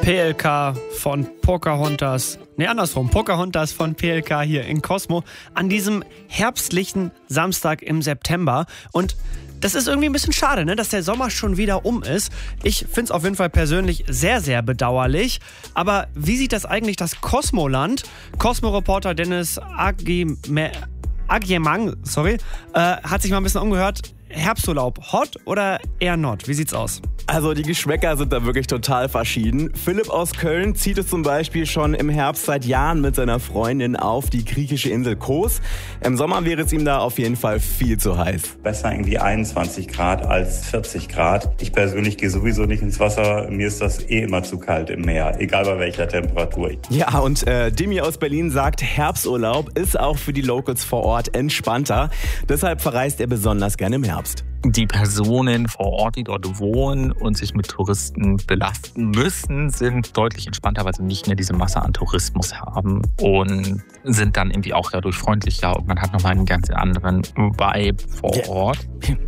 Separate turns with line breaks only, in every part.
PLK von Pocahontas, Pocahontas von PLK hier in Cosmo an diesem herbstlichen Samstag im September. Und das ist irgendwie ein bisschen schade, ne, dass der Sommer schon wieder um ist. Ich finde es auf jeden Fall persönlich sehr, sehr bedauerlich. Aber wie sieht das eigentlich das Cosmoland? Cosmo-Reporter Dennis Agyemang, hat sich mal ein bisschen umgehört. Herbsturlaub, hot oder eher not? Wie sieht's aus?
Also die Geschmäcker sind da wirklich total verschieden. Philipp aus Köln zieht es zum Beispiel schon im Herbst seit Jahren mit seiner Freundin auf die griechische Insel Kos. Im Sommer wäre es ihm da auf jeden Fall viel zu heiß.
Besser irgendwie 21 Grad als 40 Grad. Ich persönlich gehe sowieso nicht ins Wasser. Mir ist das immer zu kalt im Meer, egal bei welcher Temperatur.
Ja, und Dimi aus Berlin sagt, Herbsturlaub ist auch für die Locals vor Ort entspannter. Deshalb verreist er besonders gerne im Herbst.
Die Personen vor Ort, die dort wohnen und sich mit Touristen belasten müssen, sind deutlich entspannter, weil sie nicht mehr diese Masse an Tourismus haben und sind dann irgendwie auch dadurch freundlicher und man hat nochmal einen ganz anderen Vibe vor Ort.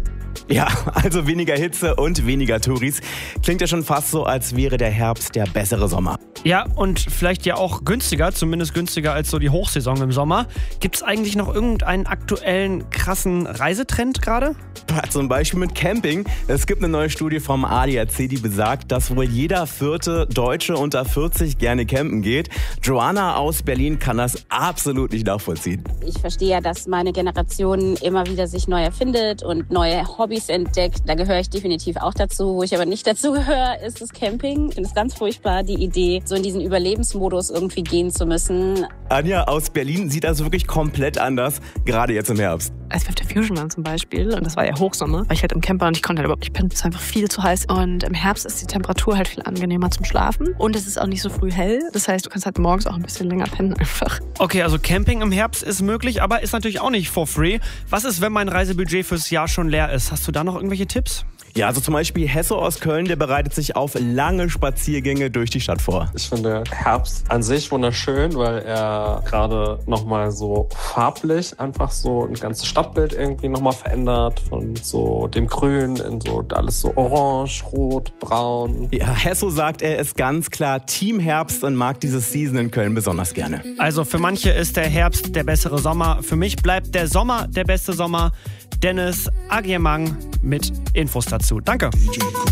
Ja, also weniger Hitze und weniger Touris. Klingt ja schon fast so, als wäre der Herbst der bessere Sommer.
Ja, und vielleicht ja auch günstiger, zumindest günstiger als so die Hochsaison im Sommer. Gibt es eigentlich noch irgendeinen aktuellen krassen Reisetrend gerade?
Zum Beispiel mit Camping. Es gibt eine neue Studie vom ADAC, die besagt, dass wohl jeder vierte Deutsche unter 40 gerne campen geht. Joanna aus Berlin kann das absolut nicht nachvollziehen.
Ich verstehe ja, dass meine Generation immer wieder sich neu erfindet und neue Hobbys entdeckt. Da gehöre ich definitiv auch dazu. Wo ich aber nicht dazu gehöre, ist das Camping. Ich finde es ganz furchtbar, die Idee, so in diesen Überlebensmodus irgendwie gehen zu müssen.
Anja aus Berlin sieht also wirklich komplett anders, gerade jetzt im Herbst.
Als wir auf der Fusion waren zum Beispiel, und das war ja Hochsommer, war ich halt im Camper und ich konnte halt überhaupt nicht pennen. Es ist einfach viel zu heiß. Und im Herbst ist die Temperatur halt viel angenehmer zum Schlafen. Und es ist auch nicht so früh hell. Das heißt, du kannst halt morgens auch ein bisschen länger pennen einfach.
Okay, also Camping im Herbst ist möglich, aber ist natürlich auch nicht for free. Was ist, wenn mein Reisebudget fürs Jahr schon leer ist? Hast du da noch irgendwelche Tipps?
Ja, also zum Beispiel Hesso aus Köln, der bereitet sich auf lange Spaziergänge durch die Stadt vor.
Ich finde Herbst an sich wunderschön, weil er gerade nochmal so farblich einfach so ein ganzes Stadtbild irgendwie nochmal verändert. Von so dem Grün in so alles so orange, rot, braun.
Ja, Hesso sagt, er ist ganz klar Team Herbst und mag dieses Season in Köln besonders gerne.
Also für manche ist der Herbst der bessere Sommer. Für mich bleibt der Sommer der beste Sommer. Dennis Agyemang mit Infos dazu. Danke.